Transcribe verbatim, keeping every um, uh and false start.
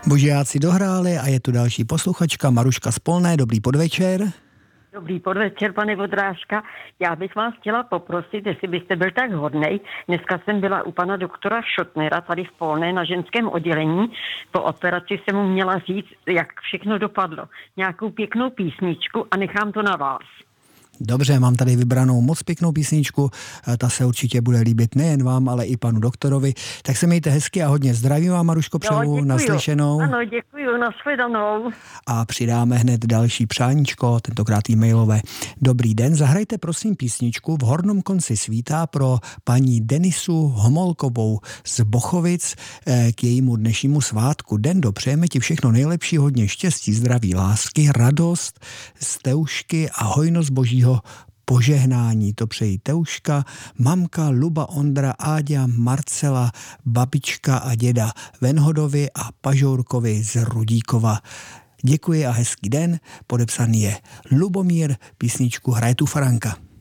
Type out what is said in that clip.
Božáci dohráli a je tu další posluchačka Maruška z Polné. Dobrý podvečer. Dobrý podvečer, pane Vodrážka. Já bych vás chtěla poprosit, jestli byste byl tak hodnej. Dneska jsem byla u pana doktora Šotnera tady v Polné na ženském oddělení. Po operaci jsem mu měla říct, jak všechno dopadlo. Nějakou pěknou písničku a nechám to na vás. Dobře, mám tady vybranou moc pěknou písničku, ta se určitě bude líbit nejen vám, ale i panu doktorovi. Tak se mějte hezky a hodně zdraví vám, Maruško, přeju, no, naslyšenou. Ano, děkuju, nashledanou. A přidáme hned další přáníčko, tentokrát e-mailové. Dobrý den, zahrajte prosím písničku V hornom konci svítá pro paní Denisu Homolkovou z Bochovic k jejímu dnešnímu svátku. Den dopřejeme ti všechno nejlepší, hodně štěstí, zdraví, lásky, radost, steušky a hojnost božího požehnání. To přejí Teuška, mamka, Luba, Ondra, Áďa, Marcela, babička a děda Venhodovi a Pažourkovi z Rudíkova. Děkuji a hezký den. Podepsaný je Lubomír, písničku hraje tu Franka.